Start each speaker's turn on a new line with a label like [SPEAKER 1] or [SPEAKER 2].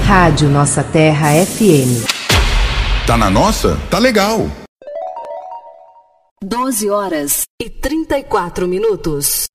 [SPEAKER 1] Rádio Nossa Terra FM.
[SPEAKER 2] Tá na nossa? Tá legal.
[SPEAKER 3] 12 horas e 34 minutos.